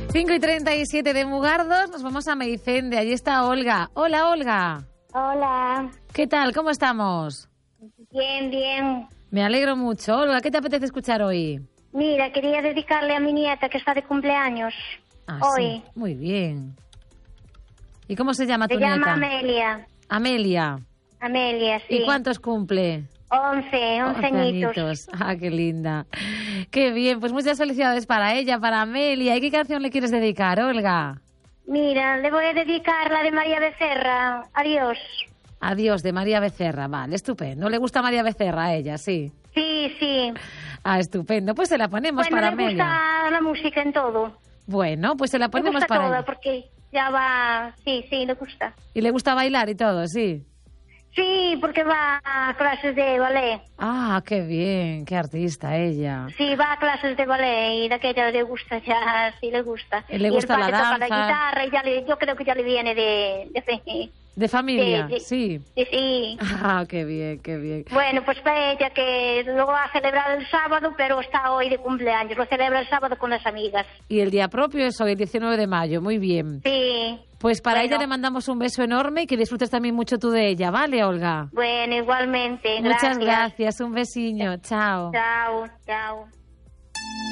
5:37 de Mugardos, nos vamos a Meicende. Allí está Olga. Hola, Olga. Hola. ¿Qué tal? ¿Cómo estamos? Bien, bien. Me alegro mucho. Olga, ¿qué te apetece escuchar hoy? Mira, quería dedicarle a mi nieta que está de cumpleaños hoy. Sí. Muy bien. ¿Y cómo se llama tu nieta? Se llama Amelia. Amelia. Amelia, sí. ¿Y cuántos cumple? 11 añitos. Ah, qué linda. Qué bien, pues muchas felicidades para ella, para Amelia. ¿Y qué canción le quieres dedicar, Olga? Mira, le voy a dedicar la de María Becerra. Adiós. Adiós, de María Becerra. Vale, estupendo. ¿Le gusta María Becerra a ella? Sí. Sí, sí. Ah, estupendo. Pues se la ponemos para Amelia. Le gusta la música en todo. Bueno, pues se la ponemos para ella. ella. Le gusta todo, porque ya va... Sí, le gusta. ¿Y le gusta bailar y todo? Sí. Sí, porque va a clases de ballet. Ah, qué bien, qué artista ella. Sí, va a clases de ballet y de aquella le gusta ya, sí le gusta. Le gusta la danza. Toca la guitarra y yo creo que ya le viene de familia, sí. Sí. Ah, qué bien, qué bien. Bueno, pues para ella que lo va a celebrar el sábado, pero está hoy de cumpleaños, lo celebra el sábado con las amigas. Y el día propio es hoy, el 19 de mayo, muy bien. Sí. Pues para ella le mandamos un beso enorme y que disfrutes también mucho tú de ella, ¿vale, Olga? Bueno, igualmente. Muchas gracias, un besiño, chao. Chao, chao.